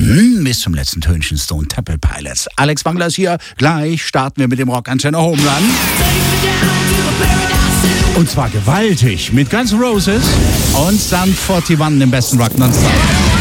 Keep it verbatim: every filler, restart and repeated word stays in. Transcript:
Mhm, bis zum letzten Tönchen Stone Temple Pilots. Alex Wangler ist hier. Gleich starten wir mit dem Rockantenne Home Run. Und zwar gewaltig mit Guns N' Roses und Sum forty-one im besten Rock nonstop.